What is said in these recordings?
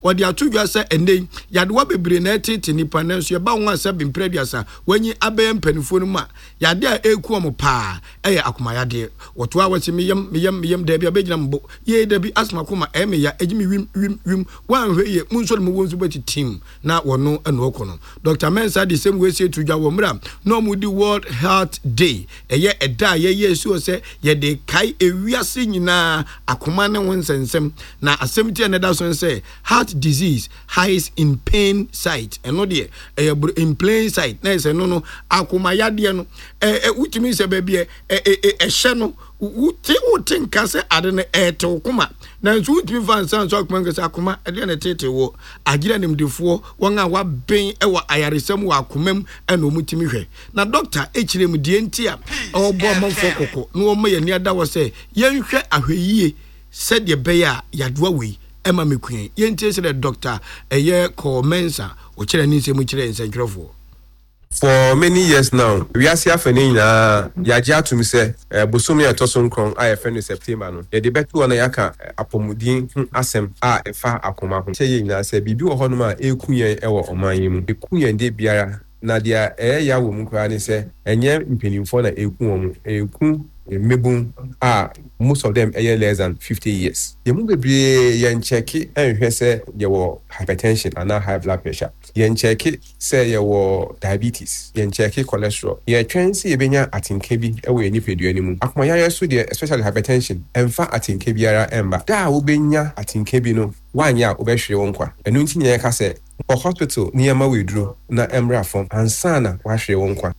Wadi atudwa se ende yadewa bebre na etete nipa nanso ye ba won asa bimprediasa wanyi abaye mpanifo no ma yade a eku omo pa eye akoma yade woto a wati meyam da bia begina mbo ye da bi asma koma eme ya ejimi wim wanhwe ye munso no wonzu bati team na wono eno okono Dr. Mensah the same way say tudwa wo mra no mu di World Heart Day eye eda ye so se ye de kai ewiase nyina akoma ne wonsensem na asemti na da so say heart disease highs in plain sight eno de in plain sight na say no akoma yade no utimi se ba bia hye no wuti nka se ade ne ete okoma na nso utimi fansan so akoma nka se akoma ade na tete wo agire nimdefo won a wa ben ewa ayaresam wa akomam ena omutimi hwe na doctor echirem die ntia obo amanfo kokko no wo ma yani ada wo se yenhwe ahweyie said ye beya yadwa we ema mekuen yentie se the doctor eye Col Mensah o kire ni se mu kire nsenkrofo. For many years now, we are seeing phenomena. Yaja to me say, Bosumi atoson kron. I friend September no. The debate one yaka apomudin asem a efa akoma ho. Say na say bibi wo honoma ekuyen ewo oman mu. Ekuyen de biara na dia ya wo mu kwa ni say enye mpenimfo na eku mebun most of them are less than 50 years. You move be yen check it and you say you hypertension and high blood pressure. Yen check it say you diabetes. Yen check it cholesterol. Yen train see benya atinkebi ewe ni pedu animu. Akuma ya so there especially hypertension. Emfa atinkebi ara emba. Da wo benya atinkebi no wanya obehwe wonkwa. Enu nti nye ka say for hospital niyama wedru na emra form ansana wahwe wonkwa.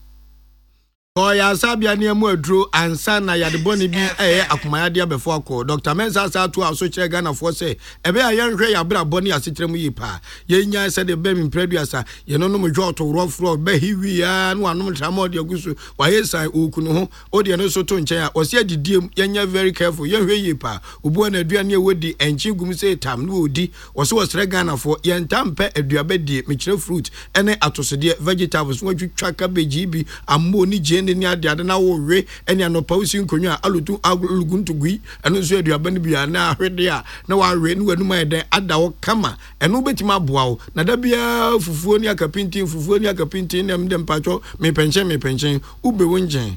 Oya sabia ni emu adro ansa na yadeboni bi akumayade abefo akọ Dr. Mensah sa to aso kire Ghana fo se ebe ayenhwe ya bra boni asekire mu yipa yenya se de be mpreduasa ye no mo dwoto rofro be hiwi ya no anom tramode agusu wa yesan okunu ho ode no so to nchen a o se adidiem yenya very careful yenhwe yipa obu na aduane wodi enchi gum se tam no odi o se wosre Ghana fo yentampe aduabe die mekire fruit ene atosode vegetables wo twitwa cabbage bi ammo ni ni ade na wo we ene anopa usi nkonwa alutu aluguntugui eno so aduaba ne bia na ahwede a na wa we ne wanu ma den ada wo kama eno betima boa wo na da bia fufuo ni akapintin na mde mpacho me penchen ube wonjen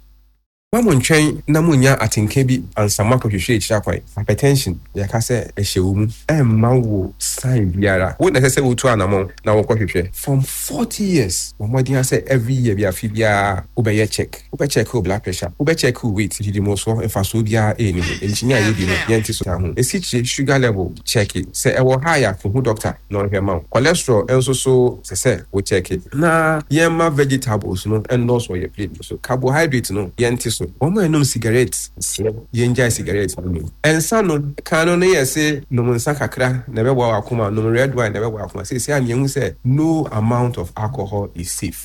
Mamu nchen na munya atinke bi ansama ko hwehwe ekira kwai hypertension ya ka se ehyewu mu emma wo sign biara wo na se wo tu anamo na wo ko hwehwe from 40 years wo modin say every year bi afibia wo be check wo blood pressure wo be check weight hidi mo so efaso bia eni engineer ye bi no yenti so ho esichi sugar level check it say e wo higher for who doctor no hwema cholesterol enso so se wo check it na yema vegetables no endos wo ye plate so carbohydrate no yenti Oma enum cigarettes yenja cigarettes ensa no kanu ne yese no nsa kakra na bebo akoma no red wine na bebo akoma say anu say no amount of alcohol is safe.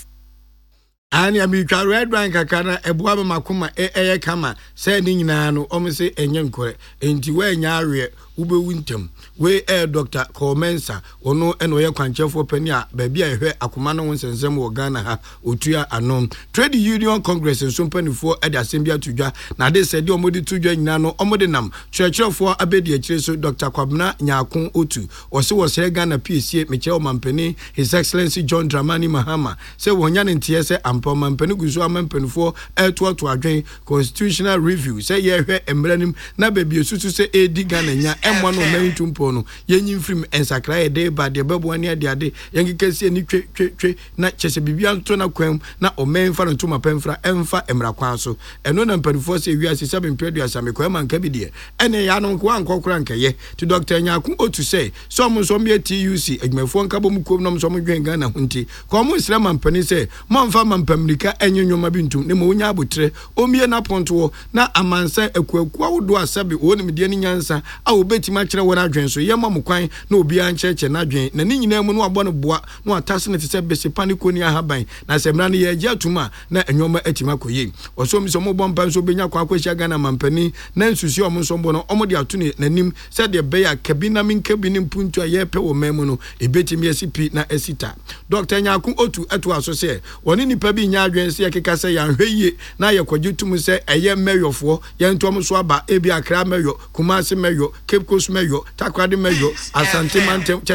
Ani amika red wine kakana ebuaba makoma eye kama say ni nyina no omo say enye nkore enti we nya awe ubewu ntem we Dr. Col Mensah ono eno ye kwanchefo pani a baabi a ehwe akoma no wonsensem wo Ghana ha otua anom Trade Union Congress nso panifo ede asembia tudwa na de sedi omodi tudwa nyina no omodi nam churchfo abedi akire so Dr. Kwabena Nyakun Otu ose wosere Ghana PCA meche o mampani His Excellency John Dramani Mahama se wonya ne ntie se ampa mampani guso amampanifo to adwen constitutional review se ye hwe emranim na baabi esusu se edi Ghana nya emmo no mentumpo no yenyi mfrim ensakra ye de ba de bebo ani ade yenkekese ni twe na chese bibia nto na kwam na o menfa no tuma pemfra emfa emra kwan so eno na mpanifo se wi ase 7 pedu asame kwam anka bi de ene ya no nko ankokora nkaye to Dr. Nyakun Otu say some me TUC adwumafo nka bom kom nom so mo dwen Ghana hunti ko mo nsira mampani se momfa mampamrika enyenwoma bintum ne mo nya abotre omie na ponto na amansa akuaku awodo asabe wonim de ni nyansa a obetima kire wona adwen so yema mo kwan na obi ancheche na adwen na ni nyina mu no abɔ no boa no atase ne tese bese paniko ni ahaban na semra ne ye atuma na enwoma atima koye osom so mo bompa so benya kwa kwahyia Ghana mampani na nsusi omo so mbo no omo de ato ne nanim said de beya kabina min kabini mpuntu a ye pe wo memu no ebetimi asipi na asita Dr. Nyakun Otu eto aso se woni nipa bi nya adwen se yɛkeka sɛ yɛanhwɛ yie na yɛkɔgye tum sɛ ɛyɛ mɛyɔfoɔ yɛntom so aba ebi Accra mɛyɔ Kumasi mɛyɔ Cape Coast mɛyɔ Takoradi mɛyɔ Asante Mantem